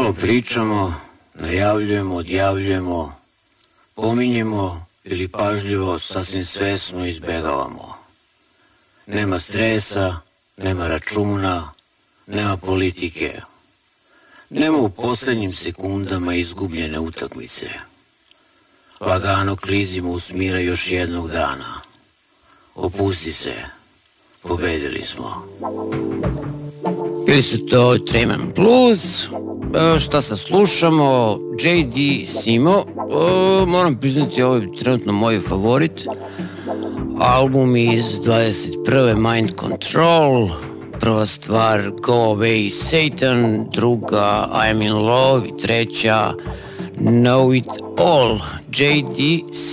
Malo pričamo, najavljujemo, odjavljujemo, pominjemo ili pažljivo sasvim svesno izbegavamo. Nema stresa, nema računa, nema politike. Nema u posljednjim sekundama izgubljene utakmice. Lagano klizimo u smira još jednog dana. Opusti se, pobedili smo. Ili su to Treman Blues, šta sad slušamo, J.D. Simo, moram priznati ovo je trenutno moj favorit, album iz 21. Mind Control, prva stvar Go Away Satan, druga I'm in Love i treća Know It All, J.D.